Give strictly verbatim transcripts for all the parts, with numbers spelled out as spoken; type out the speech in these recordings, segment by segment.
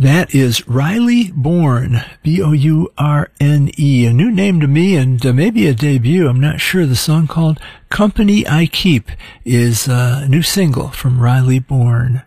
That is Riley Bourne, B O U R N E, a new name to me and uh, maybe a debut. I'm not sure. The song called Company I Keep is uh, a new single from Riley Bourne.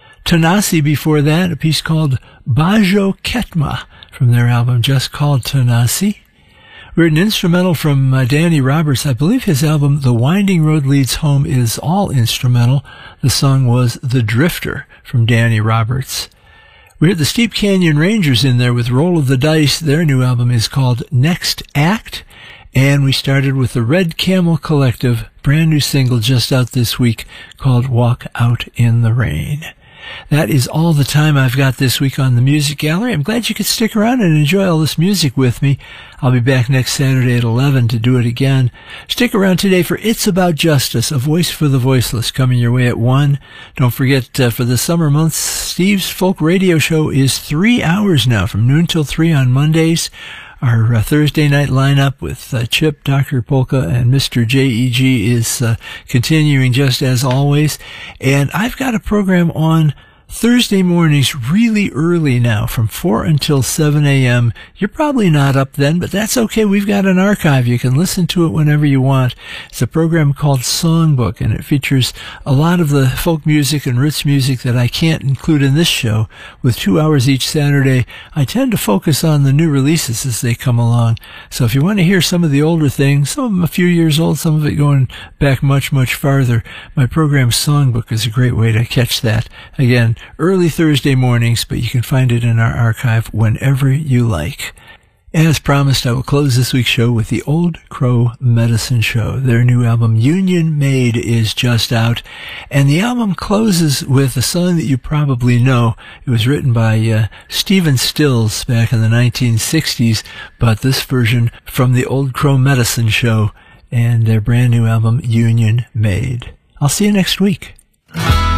Tanasi before that, a piece called Bajo Ketma from their album just called Tanasi. We heard an instrumental from uh, Danny Roberts. I believe his album The Winding Road Leads Home is all instrumental. The song was The Drifter from Danny Roberts. We heard the Steep Canyon Rangers in there with Roll of the Dice. Their new album is called Next Act. And we started with the Red Camel Collective, brand new single just out this week called Walk Out in the Rain. That is all the time I've got this week on the Music Gallery. I'm glad you could stick around and enjoy all this music with me. I'll be back next Saturday at eleven to do it again. Stick around today for It's About Justice, a voice for the voiceless, coming your way at one. Don't forget, uh, for the summer months, Steve's Folk Radio Show is three hours now, from noon till three on Mondays. Our uh, Thursday night lineup with uh, Chip, Doctor Polka, and Mister J E G is uh, continuing just as always. And I've got a program on Thursday mornings really early now, from four until seven a.m. You're probably not up then, but that's okay. We've got an archive. You can listen to it whenever you want. It's a program called Songbook, and it features a lot of the folk music and roots music that I can't include in this show. With two hours each Saturday, I tend to focus on the new releases as they come along. So if you want to hear some of the older things, some of them a few years old, some of it going back much, much farther, my program Songbook is a great way to catch that. Again, early Thursday mornings, but you can find it in our archive whenever you like. As promised, I will close this week's show with the Old Crow Medicine Show. Their new album, Union Made, is just out, and the album closes with a song that you probably know. It was written by uh, Stephen Stills back in the nineteen sixties, but this version from the Old Crow Medicine Show and their brand new album, Union Made. I'll see you next week.